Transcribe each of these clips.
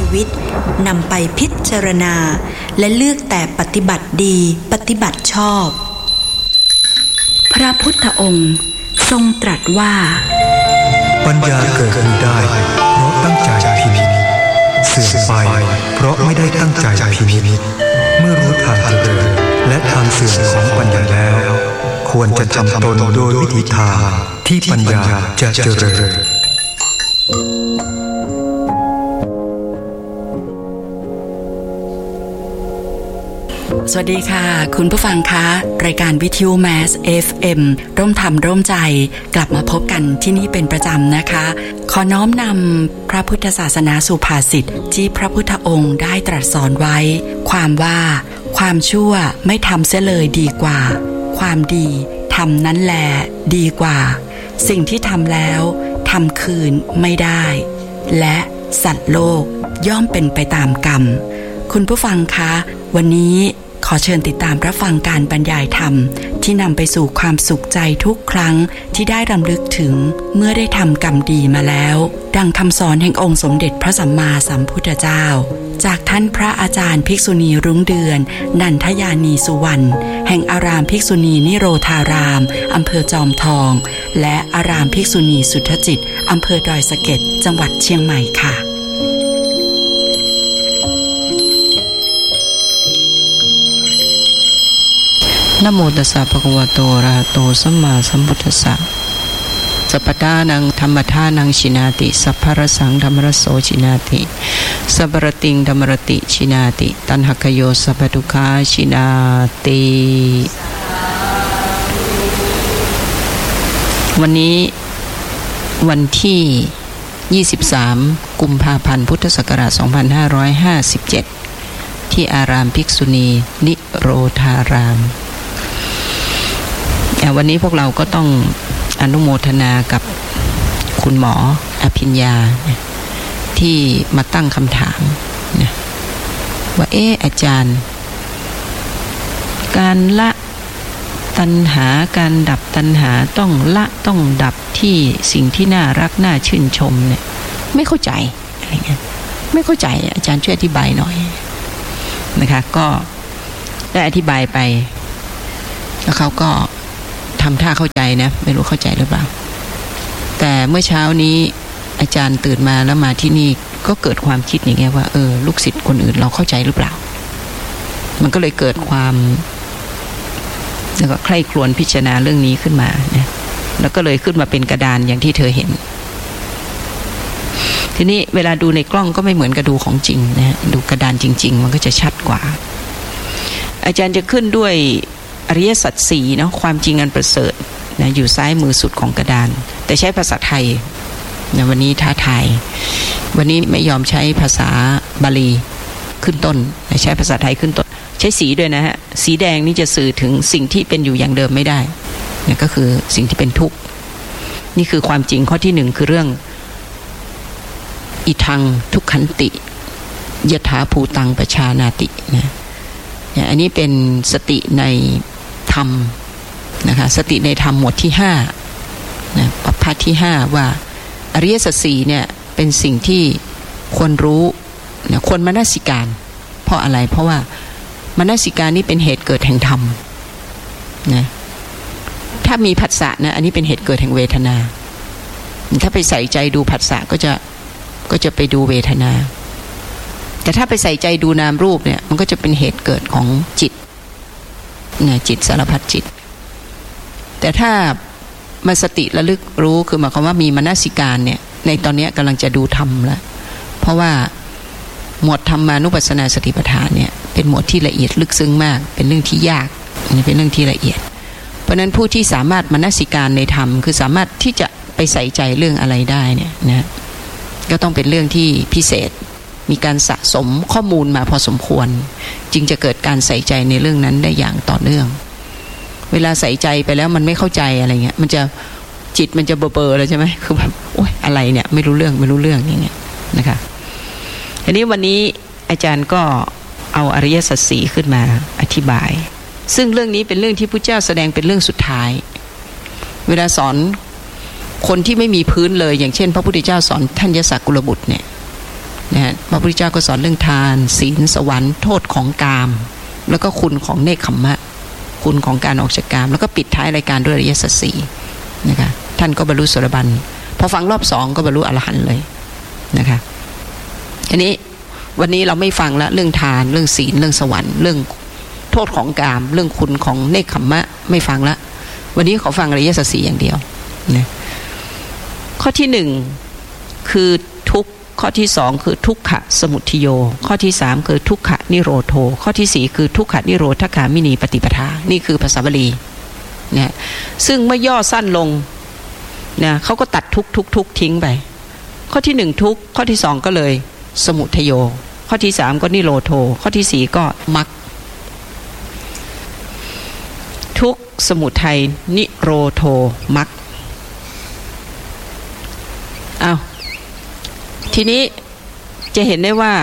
วิตนำไปพิจารณาและเลือกแต่ปฏิบัติดีปฏิบัติชอบพระพุทธองค์ทรงตรัสว่าปัญญาเกิดขึ้นได้เพราะตั้งใจพินิจเสื่อมไปเพราะไม่ได้ตั้งใจพินิจเมื่อรู้ทางเจริญและทางเสื่อมของปัญญาแล้วควรจะทำตนโดยวิธีทางที่ปัญญาจะเจริญสวัสดีค่ะคุณผู้ฟังคะรายการวิทยุแมส FM ร่วมธรรมร่วมใจกลับมาพบกันที่นี่เป็นประจำนะคะขอน้อมนำพระพุทธศาสนาสุภาษิตที่พระพุทธองค์ได้ตรัสสอนไว้ความว่าความชั่วไม่ทำเสียเลยดีกว่าความดีทำนั้นแลดีกว่าสิ่งที่ทำแล้วทำคืนไม่ได้และสัตว์โลกย่อมเป็นไปตามกรรมคุณผู้ฟังคะวันนี้ขอเชิญติดตามรับฟังการบรรยายธรรมที่นำไปสู่ความสุขใจทุกครั้งที่ได้รำลึกถึงเมื่อได้ทำกรรมดีมาแล้วดังคำสอนแห่งองค์สมเด็จพระสัมมาสัมพุทธเจ้าจากท่านพระอาจารย์ภิกษุณีรุ้งเดือนนันทยานีสุวรรณแห่งอารามภิกษุณีนิโรธารามอำเภอจอมทองและอารามภิกษุณีสุทธจิตอำเภอดอยสะเก็ดจังหวัดเชียงใหม่ค่ะนะโมตัสสะภะคะวะโตอะระหะโตสัมมาสัมพุทธัสสะสัพพทานังธรรมทานังชินาติสัพพรสังธรรมรสโสชินาติสัพพรติงธรรมรติชินาติตัณหคโยสัพพทุกขาชินาติวันนี้วันที่23กุมภาพันธ์พุทธศักราช2557ที่อารามภิกษุณีนิโรธารามวันนี้พวกเราก็ต้องอนุโมทนากับคุณหมออภิญญาที่มาตั้งคำถามนะว่าอาจารย์การละตัณหาการดับตัณหาต้องละต้องดับที่สิ่งที่น่ารักน่าชื่นชมเนี่ยไม่เข้าใจอะไรเงี้ยไม่เข้าใจอาจารย์ช่วยอธิบายหน่อยนะคะก็ได้อธิบายไปแล้วเขาก็ทำท่าเข้าใจนะไม่รู้เข้าใจหรือเปล่าแต่เมื่อเช้านี้อาจารย์ตื่นมาแล้วมาที่นี่ก็เกิดความคิดอย่างเงี้ยว่าลูกศิษย์คนอื่นเราเข้าใจหรือเปล่ามันก็เลยเกิดความแล้วก็ใคร่ครวญพิจารณาเรื่องนี้ขึ้นมาเนี่ยแล้วก็เลยขึ้นมาเป็นกระดานอย่างที่เธอเห็นทีนี้เวลาดูในกล้องก็ไม่เหมือนกับดูของจริงนะดูกระดานจริงๆมันก็จะชัดกว่าอาจารย์จะขึ้นด้วยอริยสัจสี่เนาะความจริงอันประเสริฐนะอยู่ซ้ายมือสุดของกระดานแต่ใช้ภาษาไทยนะวันนี้ท้าทายวันนี้ไม่ยอมใช้ภาษาบาลีขึ้นต้นใช้ภาษาไทยขึ้นต้นใช้สีด้วยนะฮะสีแดงนี่จะสื่อถึงสิ่งที่เป็นอยู่อย่างเดิมไม่ได้นะก็คือสิ่งที่เป็นทุกข์นี่คือความจริงข้อที่หนึ่งคือเรื่องอิทังทุกขันติยถาภูตังปชานาตินะอันนี้เป็นสติในธรรมนะคะสติในธรรมหมวดที่5นะประภาคที่5ว่าอริยสัจสี่เนี่ยเป็นสิ่งที่ควรรู้นะควรมนสิการเพราะอะไรเพราะว่ามนสิการนี้เป็นเหตุเกิดแห่งธรรมนะถ้ามีผัสสะนะอันนี้เป็นเหตุเกิดแห่งเวทนาถ้าไปใส่ใจดูผัสสะก็จะไปดูเวทนาแต่ถ้าไปใส่ใจดูนามรูปเนี่ยมันก็จะเป็นเหตุเกิดของจิตเนี่ยจิตสารพัดจิตแต่ถ้ามาสติระลึกรู้คือหมายความว่ามีมนสิการเนี่ยในตอนนี้กำลังจะดูธรรมแล้วเพราะว่าหมวดธรรมานุปัสสนาสติปัฏฐานเนี่ยเป็นหมวดที่ละเอียดลึกซึ้งมากเป็นเรื่องที่ยากนี่เป็นเรื่องที่ละเอียดเพราะนั้นผู้ที่สามารถมนสิการในธรรมคือสามารถที่จะไปใส่ใจเรื่องอะไรได้เนี่ยนะก็ต้องเป็นเรื่องที่พิเศษมีการสะสมข้อมูลมาพอสมควรจึงจะเกิดการใส่ใจในเรื่องนั้นได้อย่างต่อเนื่องเวลาใส่ใจไปแล้วมันไม่เข้าใจอะไรเงี้ยมันจะจิตมันจะเบอๆเลยใช่ไหมคือแบบโอ๊ยอะไรเนี่ยไม่รู้เรื่องอย่างเงี้ยนะคะทีนี้วันนี้อาจารย์ก็เอาอริยสัจสี่ขึ้นมาอธิบายซึ่งเรื่องนี้เป็นเรื่องที่พุทธเจ้าแสดงเป็นเรื่องสุดท้ายเวลาสอนคนที่ไม่มีพื้นเลยอย่างเช่นพระพุทธเจ้าสอนท่านยศกุลบุตรเนี่ยนะพระพุทธเจ้าก็สอนเรื่องทานศีลสวรรค์โทษของกามแล้วก็คุณของเนกขัมมะคุณของการออกจากกามแล้วก็ปิดท้ายรายการด้วยอริยสัจสี่นะคะท่านก็บรรลุโสดาบันพอฟังรอบสองก็บรรลุอรหันต์เลยนะคะทีนี้วันนี้เราไม่ฟังละเรื่องทานเรื่องศีลเรื่องสวรรค์เรื่องโทษของกามเรื่องคุณของเนกขัมมะไม่ฟังละวันนี้ขอฟังอริยสัจสี่อย่างเดียวนะข้อที่หนึ่งคือทุกข์ข้อที่สองคือทุกขะสมุทัยโยข้อที่สามคือทุกขะนิโรโธข้อที่สี่คือทุกขะนิโรธคามินีปฏิปทานี่คือภาษาบาลีนะซึ่งเมื่อย่อสั้นลงนะเขาก็ตัดทุกทิ้งไปข้อที่หนึ่งทุกข้อที่สองก็เลยสมุทัยโยข้อที่สามก็นิโรโธข้อที่สี่ก็มรรคทุกสมุทัยนิโรโธมรรคอ้าวทีนี้จะเห็นได้ว่า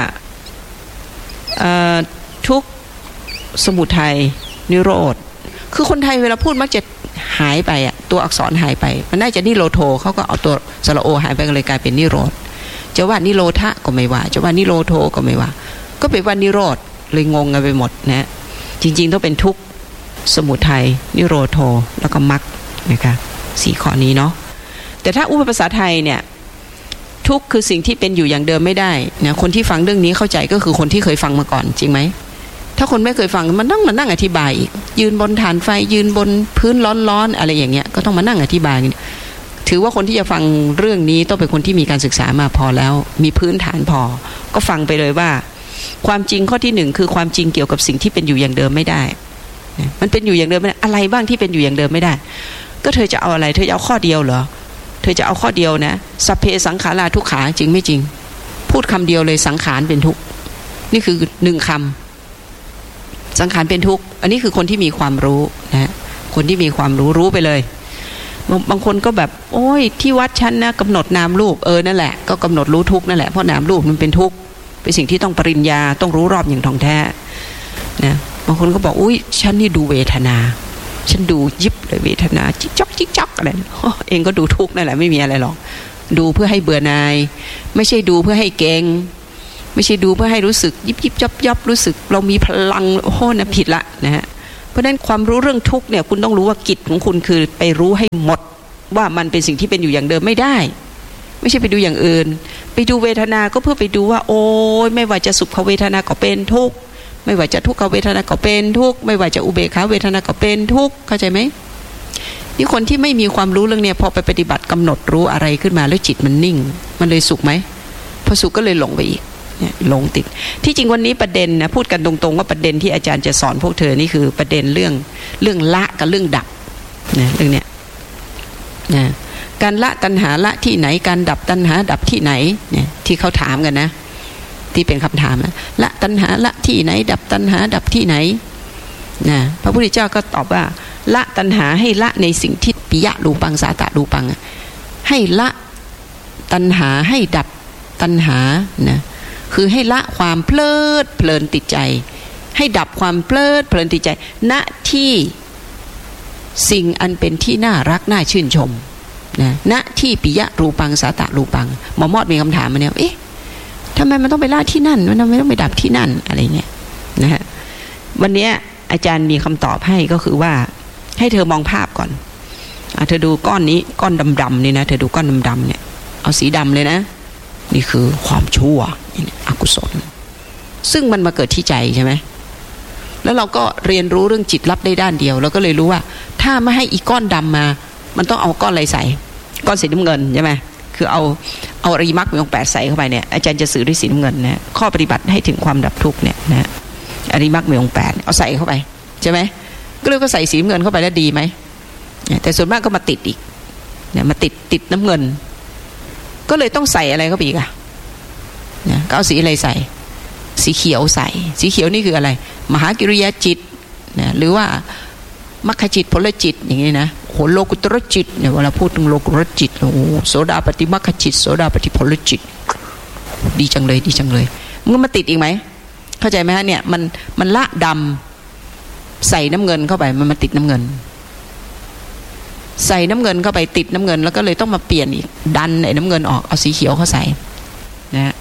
ทุกสมุทัยนิโรธคือคนไทยเวลาพูดมักจะหายไปอ่ะตัวอักษรหายไปมันน่าจะนิโรโธเขาก็เอาตัวสระโอหายไปก็เลยกลายเป็นนิโรธจะว่านิโรธะก็ไม่ว่าจะว่านิโรโธก็ไม่ว่าก็เป็นว่านิโรธเลยงงกันไปหมดนะจริงๆต้องเป็นทุกสมุทัยนิโรโธแล้วก็มรรคนะคะ4ข้อนี้เนาะแต่ถ้าอุปภาษาไทยเนี่ยทุกข์คือสิ่งที่เป็นอยู่อย่างเดิมไม่ได้นะคนที่ฟังเรื่องนี้เข้าใจก็คือคนที่เคยฟังมาก่อนจริงไหมถ้าคนไม่เคยฟังมันต้องมานั่งอธิบายอีกยืนบนฐานไฟยืนบนพื้นร้อนๆอะไรอย่างเงี้ยก็ต้องมานั่งอธิบายถือว่าคนที่จะฟังเรื่องนี้ต้องเป็นคนที่มีการศึกษามาพอแล้วมีพื้นฐานพอก็ฟังไปเลยว่าความจริงข้อที่หนึ่งคือความจริงเกี่ยวกับสิ่งที่เป็นอยู่อย่างเดิมไม่ได้มันเป็นอยู่อย่างเดิมไม่ได้อะไรบ้างที่เป็นอยู่อย่างเดิมไม่ได้ก็เธอจะเอาอะไรเธอจะเอาข้อเดียวเหรอเธอจะเอาข้อเดียวนะสัพเพสังขาราทุกขาจริงไม่จริงพูดคำเดียวเลยสังขารเป็นทุกข์นี่คือหนึ่งคำสังขารเป็นทุกข์อันนี้คือคนที่มีความรู้นะคนที่มีความรู้ไปเลยบางคนก็แบบโอ้ยที่วัดฉันนะกำหนดนามรูปนั่นแหละก็กำหนดรู้ทุกข์นั่นแหละเพราะนามรูปมันเป็นทุกข์เป็นสิ่งที่ต้องปริญญาต้องรู้รอบอย่างท่องแท้นะบางคนก็บอกอุ้ยฉันนี่ดูเวทนาฉันดูยิบเลยเวทนาจิ๊กจ๊อกอะไรเองก็ดูทุกข์นั่นแหละไม่มีอะไรหรอกดูเพื่อให้เบื่อหน่ายไม่ใช่ดูเพื่อให้เก่งไม่ใช่ดูเพื่อให้รู้สึกยิบยับรู้สึกเรามีพลังโอ้โหนะผิดละนะฮะเพราะฉะนั้นความรู้เรื่องทุกข์เนี่ยคุณต้องรู้ว่ากิจของคุณคือไปรู้ให้หมดว่ามันเป็นสิ่งที่เป็นอยู่อย่างเดิมไม่ได้ไม่ใช่ไปดูอย่างอื่นไปดูเวทนาก็เพื่อไปดูว่าโอ้ยไม่ว่าจะสุขเวทนาก็เป็นทุกข์ไม่ว่าจะทุกขเวทนาก็เป็นทุกข์ไม่ว่าจะอุเบกขาเวทนาก็เป็นทุกข์เข้าใจไหมนี่คนที่ไม่มีความรู้เรื่องเนี้ยพอไปปฏิบัติกำหนดรู้อะไรขึ้นมาแล้วจิตมันนิ่งมันเลยสุขไหมพอสุขก็เลยหลงไปอีกเนี่ยหลงติดที่จริงวันนี้ประเด็นนะพูดกันตรงๆว่าประเด็นที่อาจารย์จะสอนพวกเธอนี่คือประเด็นเรื่องละกับเรื่องดับนะเรื่องเนี้ยนะการละตัณหาละที่ไหนการดับตัณหาดับที่ไหนเนี่ยที่เขาถามกันนะที่เป็นคำถามนะละตัณหาละที่ไหนดับตัณหาดับที่ไหนนะพระพุทธเจ้าก็ตอบว่าละตัณหาให้ละในสิ่งที่ปิยะรูปังสาตะรูปังให้ละตัณหาให้ดับตัณหานะคือให้ละความเพลิดเพลินติดใจให้ดับความเพลิดเพลินติดใจณที่สิ่งอันเป็นที่น่ารักน่าชื่นชมนะณที่ปิยะรูปังสาตะรูปังหมอมอดมีคำถามมาเนี่ยทำไมมันต้องไปละที่นั่นมันทำไมต้องไปดับที่นั่นอะไรเงี้ยนะฮะวันนี้อาจารย์มีคำตอบให้ก็คือว่าให้เธอมองภาพก่อนเธอดูก้อนนี้ก้อนดำๆนี่นะเธอดูก้อนดำๆเนี่ยเอาสีดำเลยนะนี่คือความชั่วอกุศลซึ่งมันมาเกิดที่ใจใช่ไหมแล้วเราก็เรียนรู้เรื่องจิตรับได้ด้านเดียวเราก็เลยรู้ว่าถ้าไม่ให้อีก้อนดำมามันต้องเอาก้อนอะไรใส่ก้อนสีน้ำเงินใช่ไหมคือเอาอริมักมีองค์8ใส่เข้าไปเนี่ยอาจารย์จะสื่อด้วยสีน้ำเงินนะข้อปฏิบัติให้ถึงความดับทุกข์เนี่ยนะอริมักมีองค์8เอาใส่เข้าไปใช่ไหมก็เลยก็ใส่สีน้ำเงินเข้าไปแล้วดีไหมแต่ส่วนมากก็มาติดอีกเนี่ยมาติดน้ำเงินก็เลยต้องใส่อะไรเข้าไปอีกอะนะก็เอาสีอะไรใส่สีเขียวใส่สีเขียวนี่คืออะไรมหากิริยาจิตนะหรือว่ามัคคจิตผลจิตอย่างนี้นะโหโลกุตรจิตเนี่ยเวลาพูดถึงโลกุตรจิตโอ้โสดาปฏิมัคคจิตโสดาปฏิผลจิตดีจังเลยดีจังเลยมันมาติดอีกไหมเข้าใจไหมฮะเนี่ยมันละดำใส่น้ำเงินเข้าไปมันมาติดน้ำเงินใส่น้ำเงินเข้าไปติดน้ำเงินแล้วก็เลยต้องมาเปลี่ยนอีกดันไอ้น้ำเงินออกเอาสีเขียวเข้าใส่นะ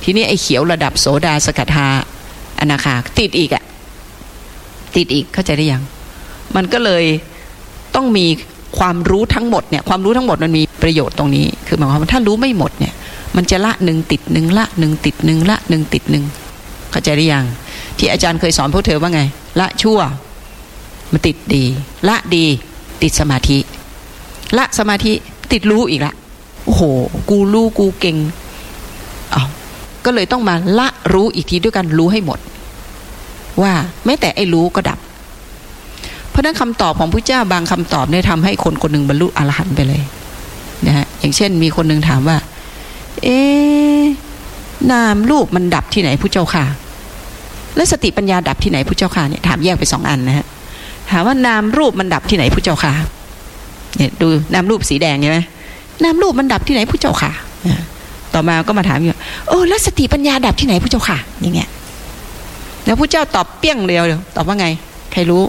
ทีนี้ไอ้เขียวระดับโสดาสกทาอนาคาติดอีกเข้าใจได้ยังมันก็เลยต้องมีความรู้ทั้งหมดเนี่ยความรู้ทั้งหมดมันมีประโยชน์ตรงนี้คือหมายความว่าถ้ารู้ไม่หมดเนี่ยมันจะละหนึ่งติดหนึ่งละหนึ่งติดหนึ่งละหนึ่งติดหนึ่งเข้าใจได้ยังที่อาจารย์เคยสอนพวกเธอว่าไงละชั่วมันติดดีละดีติดสมาธิละสมาธิติดรู้อีกละโอ้โหกูรู้กูเก่งก็เลยต้องมาละรู้อีกทีด้วยกันรู้ให้หมดว่าแม้แต่ไอ้รู้ก็ดับเพราะนั้นคำตอบของพระเจ้าบางคำตอบเนี่ยทำให้คนคนหนึ่งบรรลุอรหันต์ไปเลยนะฮะอย่างเช่นมีคนหนึ่งถามว่านามรูปมันดับที่ไหนพระเจ้าค่ะและสติปัญญาดับที่ไหนพระเจ้าค่ะเนี่ยถามแยกไป2อันนะฮะถามว่านามรูปมันดับที่ไหนพระเจ้าค่ะเนี่ยดูนามรูปสีแดงใช่ไหมนามรูปมันดับที่ไหนพระเจ้าค่ะต่อมาก็มาถามอยู่แล้วสติปัญญาดับที่ไหนพระเจ้าค่ะอย่างเงี้ยแล้วพระเจ้าตอบเปี้ยงเดียวตอบว่าไงใครรู้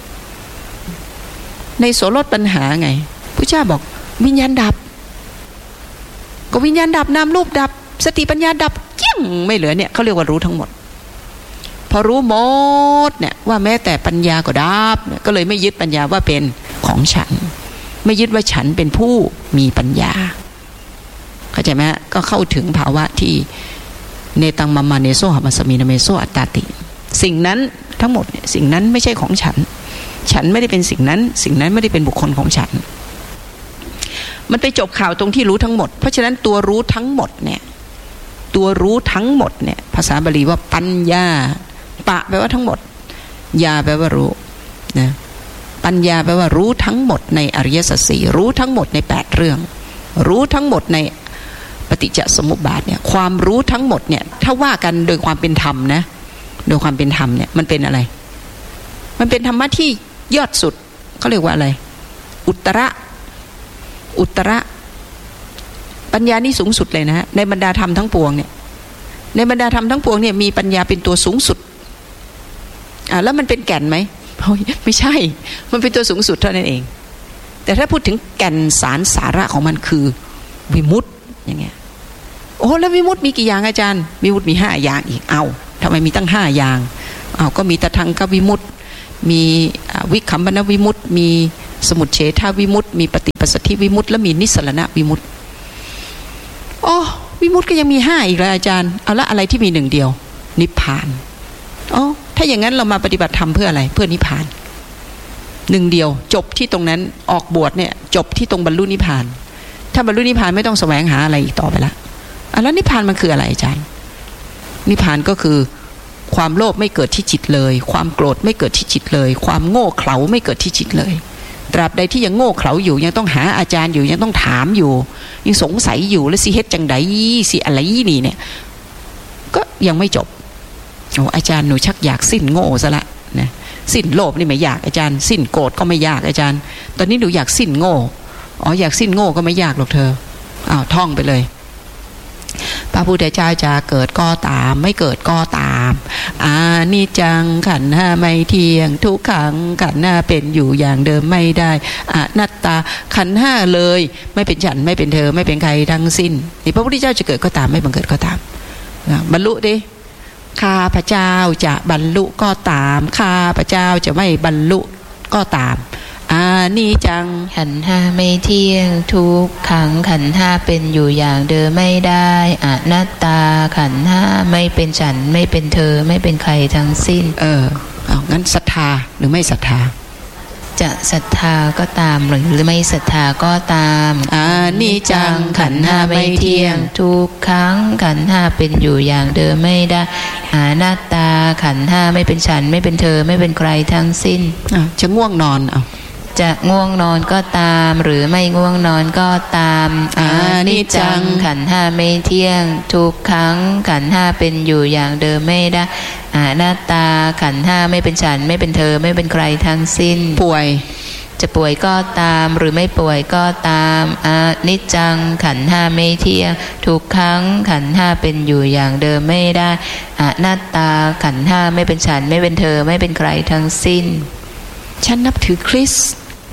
ในโสรถปัญหาไงพระเจ้าบอกวิญญาณดับก็วิญญาณดับนามรูปดับสติปัญญาดับเกี้ยงไม่เหลือเนี่ยเขาเรียกว่ารู้ทั้งหมดพอรู้หมดเนี่ยว่าแม้แต่ปัญญาก็ดับก็เลยไม่ยึดปัญญาว่าเป็นของฉันไม่ยึดว่าฉันเป็นผู้มีปัญญาเข้าใจไหมก็เข้าถึงภาวะที่เนตังมัมมาเนโซหมัสมีนเมโซอัตตาติสิ่งนั้นทั้งหมดเนี่ยสิ่งนั้นไม่ใช่ของฉันไม่ได้เป็นสิ่งนั้นไม่ได้เป็นบุคคลของฉันมันไปจบข่าวตรงที่รู้ทั้งหมดเพราะฉะนั้นตัวรู้ทั้งหมดเนี่ยภาษาบาลีว่าปัญญาปะแปลว่าทั้งหมดญาแปลว่ารู้นะปัญญาแปลว่ารู้ทั้งหมดในอริยสัจสี่รู้ทั้งหมดใน8เรื่องรู้ทั้งหมดในปฏิจจสมุปบาทเนี่ยความรู้ทั้งหมดเนี่ยถ้าว่ากันโดยความเป็นธรรมนะโดยความเป็นธรรมเนี่ยมันเป็นอะไรมันเป็นธรรมะที่ยอดสุดเขาเรียกว่าอะไรอุตระปัญญานี่สูงสุดเลยนะในบรรดาธรรมทั้งปวงเนี่ยในบรรดาธรรมทั้งปวงเนี่ยมีปัญญาเป็นตัวสูงสุดแล้วมันเป็นแก่นไหมไม่ใช่มันเป็นตัวสูงสุดเท่านั้นเองแต่ถ้าพูดถึงแก่นสาระของมันคือวิมุตติอย่างเงี้ยแล้ววิมุตติมีกี่อย่างอาจารย์วิมุตติมี5อย่างอีกทำไมมีตั้ง5อย่างก็มีตทังควิมุตติมีวิคัมปนวิมุตติมีสมุจเฉทวิมุตติมีปฏิปัสสัทธิวิมุตติและมีนิสสรณวิมุตติวิมุตติก็ยังมี5อีกแล้วอาจารย์ละอะไรที่มี1เดียวนิพพานถ้าอย่างนั้นเรามาปฏิบัติธรรมเพื่ออะไรเพื่อนิพพาน1เดียวจบที่ตรงนั้นออกบวชเนี่ยจบที่ตรงบรรลุนิพพานถ้าบรรลุนิพพานไม่ต้องแสวงหาอะไรอีกต่อไปละแล้วนิพพานมันคืออะไรอาจารย์นิพพานก็คือความโลภไม่เกิดที่จิตเลยความโกรธไม่เกิดที่จิตเลยความโง่เขลาไม่เกิดที่จิตเลยตราบใดที่ยังโง่เขลาอยู่ยังต้องหาอาจารย์อยู่ยังต้องถามอยู่ยังสงสัยอยู่แล้วสิเฮ็ดจังไดสิอะไรนี่เนี่ยก็ยังไม่จบอาจารย์หนูชักอยากสิ้นโง่ซะละนะสิ้นโลภนี่ไม่อยากอาจารย์สิ้นโกรธก็ไม่ยากอาจารย์ตอนนี้หนูอยากสิ้นโง่อยากสิ้นโง่ก็ไม่ยากหรอกเธอท่องไปเลยพระพุทธเจ้าจะเกิดก็ตามไม่เกิดก็ตามอานิจจังขันธ์ห้าไม่เที่ยงทุกขังขันธ์ห้าเป็นอยู่อย่างเดิมไม่ได้อนัตตาขันธ์ห้าเลยไม่เป็นฉันไม่เป็นเธอไม่เป็นใครทั้งสิ้นนี่พระพุทธเจ้าจะเกิดก็ตามไม่บังเกิดก็ตามบรรลุดิข้าพระเจ้าจะบรรลุก็ตามข้าพระเจ้าจะไม่บรรลุก็ตามอานิจจังขันธ์ห้าไม่เที่ยงทุกขังขันธ์ห้าเป็นอยู่อย่างเดิมไม่ได้อนัตตาขันธ์ห้าไม่เป็นฉันไม่เป็นเธอไม่เป็นใครทั้งสิ้นงั้นศรัทธาหรือไม่ศรัทธาจะศรัทธาก็ตามหรือไม่ศรัทธาก็ตามอานิจจังขันธ์ห้าไม่เที่ยงทุกขังขันธ์ห้าเป็นอยู่อย่างเดิมไม่ได้อนัตตาขันธ์ห้าไม่เป็นฉันไม่เป็นเธอไม่เป็นใครทั้งสิ้นจะง่วงนอนจะง่วงนอนก็ตามหรือไม่ง่วงนอนก็ตามอานิจจังขันธ์ห้าไม่เที่ยงทุกขังขันธ์ห้าเป็นอยู่อย่างเดิมไม่ได้อนัตตาขันธ์ห้าไม่เป็นฉันไม่เป็นเธอไม่เป็นใครทั้งสิ้นป่วยจะป่วยก็ตามหรือไม่ป่วยก็ตามอนิจจังขันธ์ห้าไม่เที่ยงทุกขังขันธ์ห้าเป็นอยู่อย่างเดิมไม่ได้อนัตตาขันธ์ห้าไม่เป็นฉันไม่เป็นเธอไม่เป็นใครทั้งสิ้นฉันนับถือคริสต์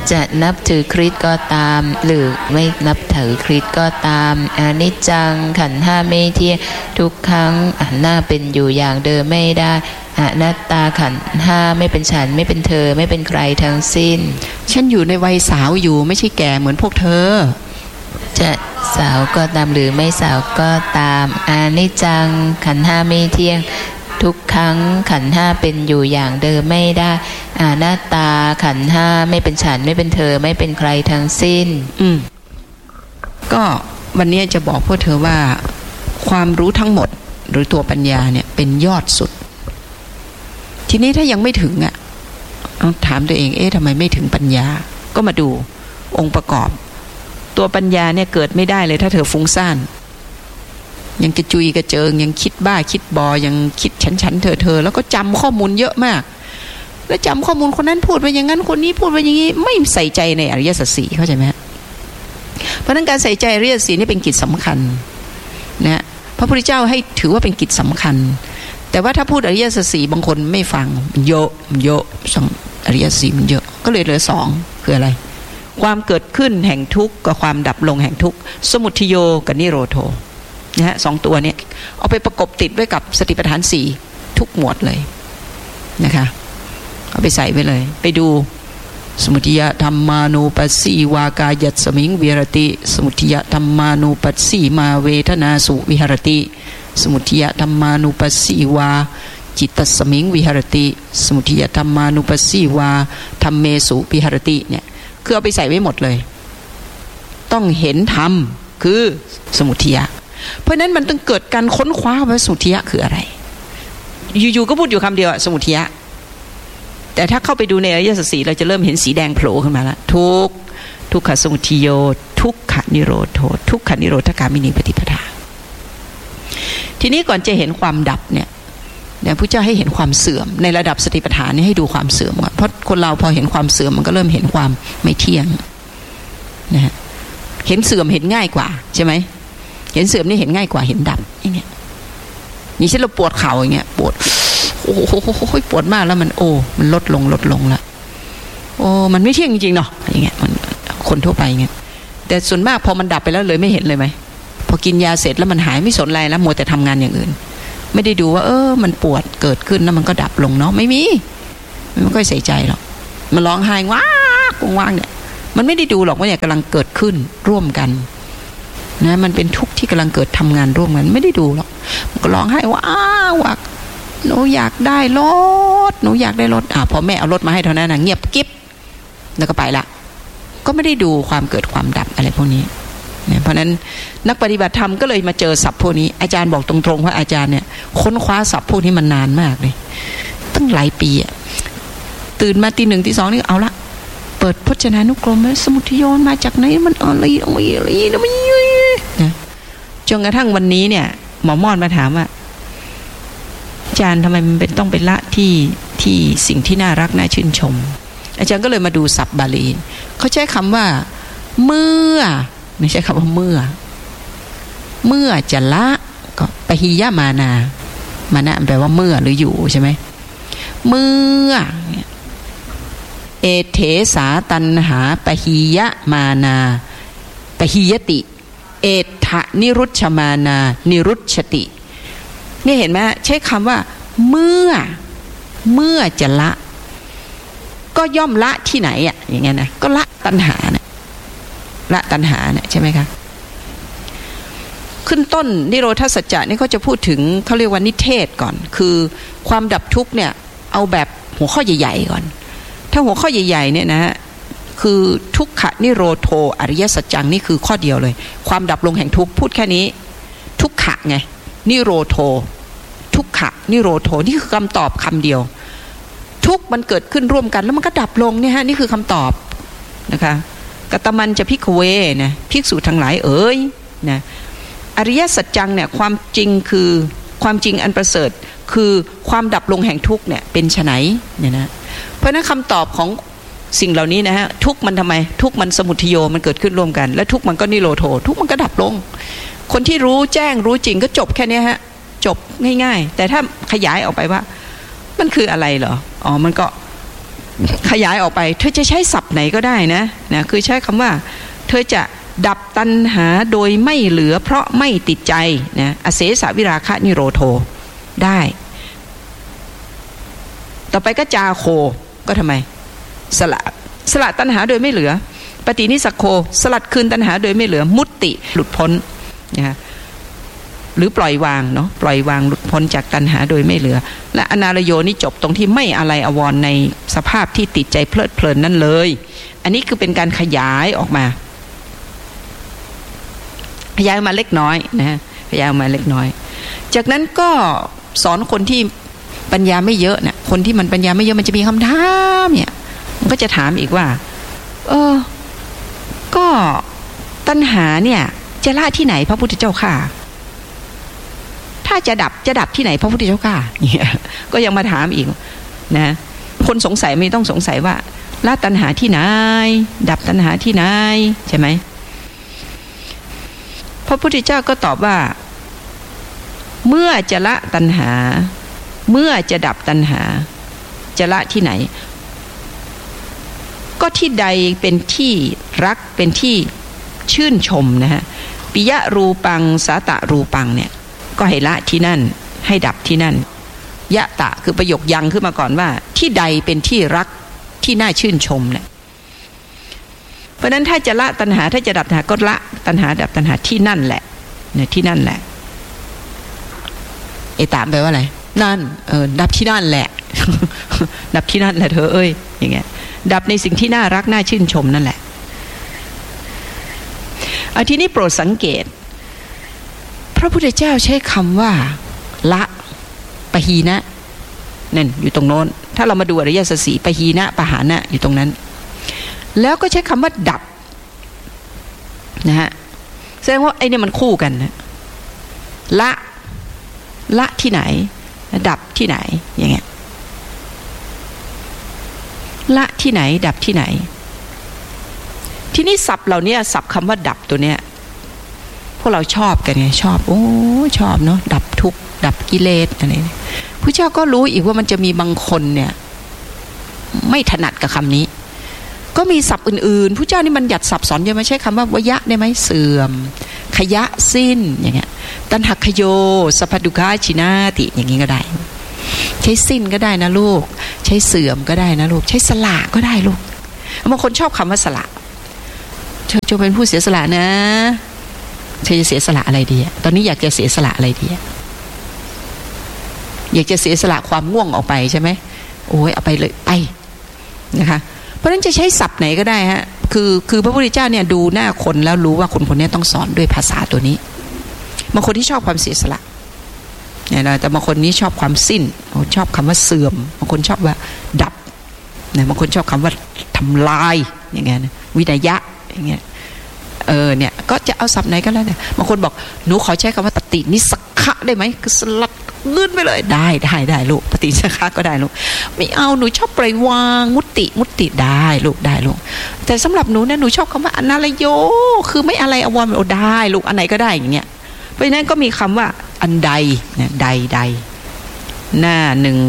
จะนับถือคริสต์ก็ตามหรือไม่นับถือคริสต์ก็ตามอนิจจังขันธ์ห้าไม่เที่ยงทุกครั้งหน้าเป็นอยู่อย่างเดิมไม่ได้อนัตตาขันธ์ห้าไม่เป็นฉันไม่เป็นเธอไม่เป็นใครทั้งสิ้นฉันอยู่ในวัยสาวอยู่ไม่ใช่แก่เหมือนพวกเธอจะสาวก็ตามหรือไม่สาวก็ตามอนิจจังขันธ์ห้าไม่เที่ยงทุกครั้งขันธ์ห้าเป็นอยู่อย่างเดิมไม่ได้อนัตตาขันธ์ห้าไม่เป็นฉันไม่เป็นเธอไม่เป็นใครทั้งสิ้นก็วันนี้จะบอกพวกเธอว่าความรู้ทั้งหมดหรือตัวปัญญาเนี่ยเป็นยอดสุดทีนี้ถ้ายังไม่ถึงถามตัวเองทำไมไม่ถึงปัญญาก็มาดูองค์ประกอบตัวปัญญาเนี่ยเกิดไม่ได้เลยถ้าเธอฟุ้งซ่านยังกระจุยกระเจิงยังคิดบ้าคิดบอยังคิดฉันเธอแล้วก็จำข้อมูลเยอะมากแล้วจำข้อมูลคนนั้นพูดไปอย่างนั้นคนนี้พูดไปอย่างนี้ไม่ใส่ใจในอริยสัจสี่เข้าใจไหมเพราะนั้นการใส่ใจอริยสัจสี่นี่เป็นกิจสำคัญนะพระพุทธเจ้าให้ถือว่าเป็นกิจสำคัญแต่ว่าถ้าพูดอริยสัจสี่บางคนไม่ฟังมันเยอะอริยสัจสี่มันเยอะก็เลยเหลือ2คืออะไรความเกิดขึ้นแห่งทุกข์กับความดับลงแห่งทุกข์สมุทัยโยกับนิโรโธนะฮะ2ตัวนี้เอาไปประกบติดไว้กับสติปัฏฐาน4ทุกหมวดเลยนะคะเอาไปใส่ไว้เลยไปดูสมุทัยธัมมานุปัสสีวากายัสสมิงวิหรติสมุทัยธัมมานุปัสสีมาเวทนาสุวิหรติสมุทัยธัมมานุปัสสีวาจิตตสมิงวิหรติสมุทัยธัมมานุปัสสีวาธัมเมสุวิหรติเนี่ยคือเอาไปใส่ไว้หมดเลยต้องเห็นธรรมคือสมุทัยเพราะนั้นมันต้องเกิดการค้นคว้าว่าสมุทัยคืออะไรอยู่ๆก็พูดอยู่คำเดียวสมุทัยแต่ถ้าเข้าไปดูในอริยสัจสี่เราจะเริ่มเห็นสีแดงโผล่ขึ้นมาแล้วทุกขสมุทัยโยทุกขนิโรธทุกขนิโรธกามินีปฏิปทาทีนี้ก่อนจะเห็นความดับเนี่ยพระเจ้าให้เห็นความเสื่อมในระดับสติปัฏฐานนี่ให้ดูความเสื่อมก่อนเพราะคนเราพอเห็นความเสื่อมมันก็เริ่มเห็นความไม่เที่ยงนะฮะเห็นเสื่อมเห็นง่ายกว่าใช่ไหมเห็นเสื่อมนี่เห็นง่ายกว่าเห็นดับอย่างเงี้ยนี่เช่นเราปวดเข่าอย่างเงี้ยปวดโอ้โหปวดมากแล้วมันมันลดลงละมันไม่เที่ยงจริงๆเนาะอย่างเงี้ยมันคนทั่วไปเงี้ยแต่ส่วนมากพอมันดับไปแล้วเลยไม่เห็นเลยไหมพอกินยาเสร็จแล้วมันหายไม่สนอะไรแล้วมัวแต่ทำงานอย่างอื่นไม่ได้ดูว่ามันปวดเกิดขึ้นแล้วมันก็ดับลงเนาะไม่มีไม่ค่อยใส่ใจหรอกมันร้องไห้ว้างเนี่ยมันไม่ได้ดูหรอกว่าเนี่ยกำลังเกิดขึ้นร่วมกันนะมันเป็นทุกข์ที่กำลังเกิดทำงานร่วมกันไม่ได้ดูหรอกมันก็ร้องไห้ว่าหนูอยากได้รถพอแม่เอารถมาให้เท่านั้นนะเงียบกิ๊บแล้วก็ไปละก็ไม่ได้ดูความเกิดความดับอะไรพวกนี้เนี่ยเพราะนั้นนักปฏิบัติธรรมก็เลยมาเจอศัพท์พวกนี้อาจารย์บอกตรงๆว่าอาจารย์เนี่ยค้นคว้าศัพท์พวกนี้มันนานมากเลยตั้งหลายปีอะตื่นมาตี 1 ตี 2นี่เอาละเปิดพจนานุกรมสมุทัยโยมาจากไหนมันอะไรนะจนกระทั่งวันนี้เนี่ยหมอม่อนมาถามว่าอาจารย์ทำไมมันเป็นต้องเป็นละที่สิ่งที่น่ารักน่าชื่นชมอาจารย์ก็เลยมาดูศัพท์บาลีเขาใช้คำว่าเมื่อไม่ใช่คำว่าเมื่อจะละก็ปหิยมานาแปลว่าเมื่อหรืออยู่ใช่ไหมเมื่อเอเถสาตันหาปหิยมานาปหิยติเอทะนิรุชฌมานานิรุชชตินี่เห็นไหมใช้คำว่าเมื่อจะละก็ย่อมละที่ไหนอย่างเงี้ยนะก็ละตัณหาเนี่ยใช่ไหมคะขึ้นต้นนิโรธสัจจะนี่เขาจะพูดถึงเขาเรียกว่านิเทศก่อนคือความดับทุกข์เนี่ยเอาแบบหัวข้อใหญ่ๆก่อนถ้าหัวข้อใหญ่ๆเนี่ยนะฮะคือทุกขนิโรโธอริยสัจจังนี่คือข้อเดียวเลยความดับลงแห่งทุกข์พูดแค่นี้ทุกขะไงนิโรโธทุกขะนิโรโธนี่คือคำตอบคำเดียวทุกข์มันเกิดขึ้นร่วมกันแล้วมันก็ดับลงเนี่ยฮะนี่คือคำตอบนะคะกัตตมันจะภิกขเวนะภิกษุทั้งหลายนะอริยสัจจังเนี่ยความจริงคือความจริงอันประเสริฐคือความดับลงแห่งทุกข์เนี่ยเป็นไฉนเนี่ยนะเพราะนั้นคำตอบของสิ่งเหล่านี้นะฮะทุกข์มันทำไมทุกข์มันสมุทัยโยมันเกิดขึ้นร่วมกันและทุกข์มันก็นิโรโธทุกข์มันก็ดับลงคนที่รู้แจ้งรู้จริงก็จบแค่นี้ฮะจบง่ายๆแต่ถ้าขยายออกไปว่ามันคืออะไรเหรอมันก็ขยายออกไปเธอจะใช้ศัพท์ไหนก็ได้นะคือใช้คำว่าเธอจะดับตัณหาโดยไม่เหลือเพราะไม่ติดใจนะอเสสวิราคะนิโรโธได้ต่อไปก็จาโคก็ทำไมสละตัณหาโดยไม่เหลือปฏินิสักโคสลัดคืนตัณหาโดยไม่เหลือมุตติหลุดพ้นนะหรือปล่อยวางเนาะปล่อยวางหลุดพ้นจากตัณหาโดยไม่เหลือและอนารโยนี่จบตรงที่ไม่อะไรอวรณ์ในสภาพที่ติดใจเพลิดเพลินนั่นเลยอันนี้คือเป็นการขยายออกมาขยายมาเล็กน้อยนะขยายมาเล็กน้อยจากนั้นก็สอนคนที่ปัญญาไม่เยอะเนี่ยคนที่มันปัญญาไม่เยอะมันจะมีคำถามเนี่ยมันก็จะถามอีกว่าก็ตัณหาเนี่ยจะละที่ไหนพระพุทธเจ้าค่ะถ้าจะดับที่ไหนพระพุทธเจ้าค่ะเนี่ยก็ยังมาถามอีกนะคนสงสัยไม่ต้องสงสัยว่าละตัณหาที่ไหนดับตัณหาที่ไหนใช่ไหมพระพุทธเจ้าก็ตอบว่าเมื่อจะละตัณหาเมื่อจะดับตัณหาจะละที่ไหนก็ที่ใดเป็นที่รักเป็นที่ชื่นชมนะฮะปิยะรูปังสาตะรูปังเนี่ยก็ให้ละที่นั่นให้ดับที่นั่นยะตะคือประโยคยังขึ้นมาก่อนว่าที่ใดเป็นที่รักที่น่าชื่นชมเนี่ยเพราะนั้นถ้าจะละตัณหาถ้าจะดับตัณหาก็ละตัณหาดับตัณหาที่นั่นแหละเนี่ยที่นั่นแหละตามไปว่าอะไรนั่นดับที่นั่นแหละ ดับที่นั่นแหละเธออย่างเงี้ยดับในสิ่งที่น่ารักน่าชื่นชมนั่นแหละทีนี้โปรดสังเกตพระพุทธเจ้าใช้คำว่าละปะหีนะนั่นอยู่ตรงโน้นถ้าเรามาดูอริยสัจสี่ปะหีนะปะหานะอยู่ตรงนั้นแล้วก็ใช้คำว่าดับนะฮะแสดงว่าไอ้นี่มันคู่กันนะละที่ไหนดับที่ไหนอย่างเงี้ยละที่ไหนดับที่ไหนที่นี่ศัพท์เหล่านี้ศัพท์คำว่าดับตัวเนี้ยพวกเราชอบกันไงชอบชอบเนาะดับทุกข์ดับกิเลสอะไรพระเจ้าก็รู้อีกว่ามันจะมีบางคนเนี่ยไม่ถนัดกับคำนี้ก็มีศัพท์อื่นๆพระเจ้านี่มันหยัดศัพท์สอนเยอะไม่ใช่คำว่าวยะได้ไหมเสื่อมขยะสิ้นอย่างเงี้ยตัณหักขโยสัพพดุขาชินาติอย่างงี้ก็ได้ใช้สิ้นก็ได้นะลูกใช้เสื่อมก็ได้นะลูกใช้สละก็ได้ลูกบางคนชอบคำว่าสละเธอจะเป็นผู้เสียสละนะเธอจะเสียสละอะไรดีตอนนี้อยากจะเสียสละอะไรดีอยากจะเสียสละความง่วงออกไปใช่ไหมโอ้ยเอาไปเลยไปนะคะเพราะฉะนั้นจะใช้ศัพท์ไหนก็ได้ฮะคือพระพุทธเจ้าเนี่ยดูหน้าคนแล้วรู้ว่าคนคนนี้ต้องสอนด้วยภาษาตัวนี้บางคนที่ชอบความเสียสละเนี่ยนะแต่บางคนนี้ชอบความสิ้นชอบคำว่าเสื่อมบางคนชอบว่าดับนะบางคนชอบคำว่าทำลายอย่างเงี้ยวินัยะอย่างเงี้ยเนี่ยก็จะเอาศัพท์ไหนก็แล้วแต่บางคนบอกหนูขอใช้คำว่าปฏินิสักขะได้ไหมคือสลัดเลื่อนไปเลยได้ลูกปฏินิสักขะก็ได้ลูกไม่เอาหนูชอบปล่อยวางมุติได้ลูกแต่สำหรับหนูเนี่ยหนูชอบคำว่าอนารโยคือไม่อะไรอวรได้ลูกอันไหนก็ได้อย่างเงี้ยเพราะฉะนั้นก็มีคำว่าอันใดเนี่ยใดหน้า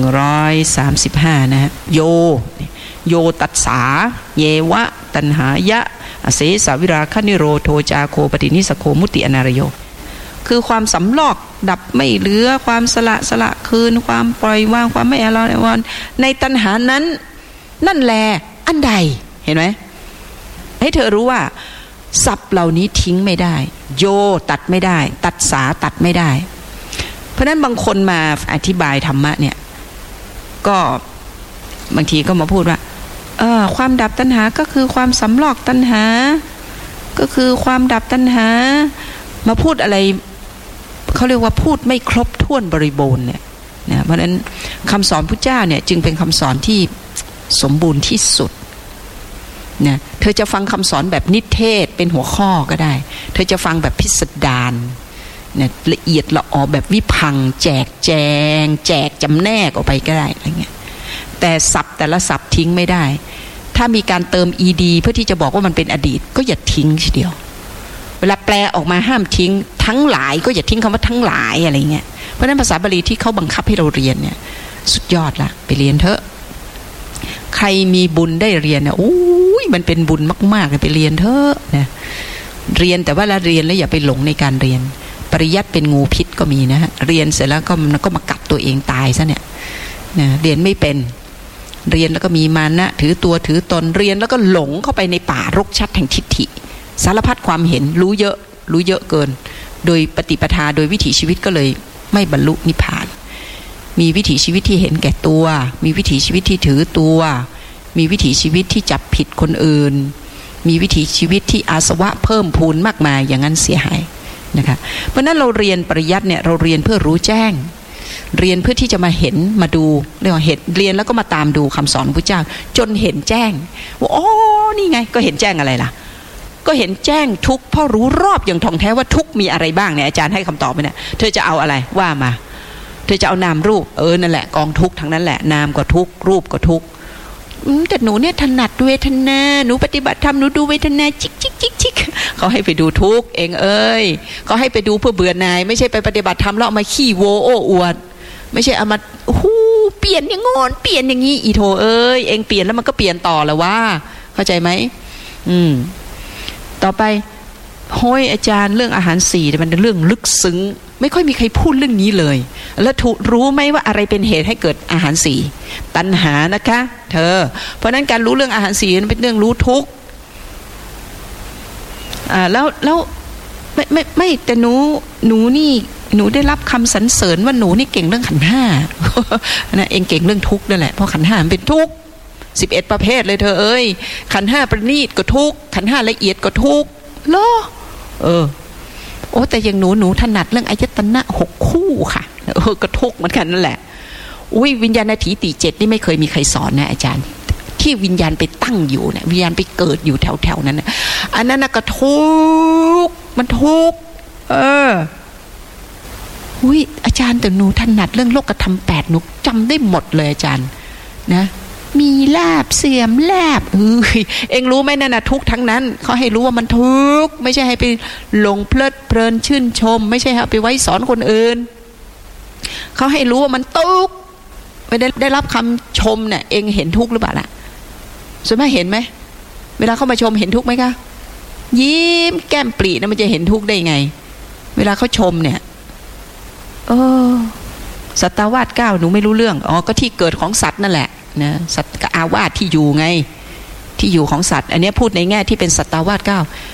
135นะฮะโยตัสสาเยวะตัณหายะอเสสวิราคะนิโรโทจาโคปฏินิสโคมุติอนารโยคือความสำลอกดับไม่เหลือความสละคืนความปล่อยวางความไม่อะไรวันในตัณหานั้นนั่นแลอันใดเห็นไหมให้เธอรู้ว่าศัพท์เหล่านี้ทิ้งไม่ได้โยตัดไม่ได้ตัดสาตัดไม่ได้เพราะนั้นบางคนมาอธิบายธรรมะเนี่ยก็บางทีก็มาพูดว่าความดับตัณหาก็คือความสำลอกตัณหาก็คือความดับตัณหามาพูดอะไรเขาเรียกว่าพูดไม่ครบถ้วนบริบูรณ์เนี่ยนะเพราะฉะนั้นคำสอนพุทธเจ้าเนี่ยจึงเป็นคำสอนที่สมบูรณ์ที่สุดนะเธอจะฟังคำสอนแบบนิเทศเป็นหัวข้อก็ได้เธอจะฟังแบบพิสดารเนี่ยละเอียดละออแบบวิพังแจกแจงแจกจำแนกออกไปก็ได้อะไรเงี้ยแต่ศัพท์แต่ละศัพท์ทิ้งไม่ได้ถ้ามีการเติม ed เพื่อที่จะบอกว่ามันเป็นอดีตก็อย่าทิ้งทีเดียวเวลาแปลออกมาห้ามทิ้งทั้งหลายก็อย่าทิ้งคำว่าทั้งหลายอะไรเงี้ยเพราะฉะนั้นภาษาบาลีที่เขาบังคับให้เราเรียนเนี่ยสุดยอดละไปเรียนเถอะใครมีบุญได้เรียนเนี่ยโอ้ยมันเป็นบุญมากๆเลยไปเรียนเถอะนะเรียนแต่ว่าละเรียนแล้วอย่าไปหลงในการเรียนปริยัติเป็นงูพิษก็มีนะฮะเรียนเสร็จแล้วก็มากัดตัวเองตายซะเนี่ยนะเรียนไม่เป็นเรียนแล้วก็มีมานะถือตัวถือตนเรียนแล้วก็หลงเข้าไปในป่ารกชัดแห่งทิฏฐิสารพัดความเห็นรู้เยอะเกินโดยปฏิปทาโดยวิถีชีวิตก็เลยไม่บรรลุนิพพานมีวิถีชีวิตที่เห็นแก่ตัวมีวิถีชีวิตที่ถือตัวมีวิถีชีวิตที่จับผิดคนอื่นมีวิถีชีวิตที่อาสวะเพิ่มพูนมากมายอย่างนั้นเสียหายนะคะเพราะนั้นเราเรียนปริยัติเนี่ยเราเรียนเพื่อรู้แจ้งเรียนเพื่อที่จะมาเห็นมาดูเรียกว่าเห็นเรียนแล้วก็มาตามดูคำสอนของพระเจ้าจนเห็นแจ้งว่าอ๋อนี่ไงก็เห็นแจ้งอะไรล่ะก็เห็นแจ้งทุกข์เพราะรู้รอบอย่างท่องแท้ว่าทุกข์มีอะไรบ้างเนี่ยอาจารย์ให้คำตอบไปเนี่ยเธอจะเอาอะไรว่ามาเธอจะเอานามรูปนั่นแหละกองทุกข์ทั้งนั้นแหละนามก็ทุกข์รูปก็ทุกข์แต่หนูเนี่ยถนัดเวทนาหนูปฏิบัติธรรมหนูดูเวทนาจิกเขาให้ไปดูทุกข์เองเขาให้ไปดูเพื่อเบื่อหน่ายไม่ใช่ไปปฏิบัติธรรมแล้วเอามาขี้โวโอ้อวดไม่ใช่เอามาเปลี่ยนอย่างงอนเปลี่ยนอย่างงี้อีโธเองเปลี่ยนแล้วมันก็เปลี่ยนต่อแล้วว่าเข้าใจไหมต่อไปโห้ยอาจารย์เรื่องอาหาร4มันเป็นเรื่องลึกซึ้งไม่ค่อยมีใครพูดเรื่องนี้เลยแล้วรู้ไหมว่าอะไรเป็นเหตุให้เกิดอาหาร4ตัณหานะคะเธอเพราะนั้นการรู้เรื่องอาหาร4มันเป็นเรื่องรู้ทุกข์แล้วไม่แต่หนูนี่หนูได้รับคำสรรเสริญว่าหนูนี่เก่งเรื่องขันธ์5นะเองเก่งเรื่องทุกข์นั่นแหละเพราะขันธ์5มันเป็นทุกข์11ประเภทเลยเธอขันธ์5ประณีตก็ทุกข์ขันธ์5ละเอียดก็ทุกข์เหรอโอ้แต่อย่างหนูถนัดเรื่องอายตนะ6คู่ค่ะก็ทุกข์เหมือนกันนั่นแหละอุ้ยวิญญาณถีติ7นี่ไม่เคยมีใครสอนนะอาจารย์ที่วิญญาณไปตั้งอยู่เนี่ยวิญญาณไปเกิดอยู่แถวๆนั้นนะอันนั้นก็ทุกข์มันทุกข์อุ้ยอาจารย์แต่หนูถนัดเรื่องโลกธรรม8หนูจำได้หมดเลยอาจารย์นะมีลาบเสื่อมลาบเอ็งรู้ไหมนั่นน่ะทุกทั้งนั้นเขาให้รู้ว่ามันทุกไม่ใช่ให้ไปหลงเพลิดเพลินชื่นชมไม่ใช่ให้ไปไว้สอนคนอื่นเขาให้รู้ว่ามันทุกไม่ได้รับคำชมเนี่ยเอ็งเห็นทุกหรือเปล่าล่ะส่วนมากเห็นไหมเวลาเขามาชมเห็นทุกไหมคะยิ้มแก้มปรีนะมันจะเห็นทุกได้ไงเวลาเขาชมเนี่ยสัตวาส9หนูไม่รู้เรื่องก็ที่เกิดของสัตว์นั่นแหละนะสัตว์กับอาวาสที่อยู่ไงที่อยู่ของสัตว์อันนี้พูดในแง่ที่เป็นสัตวาส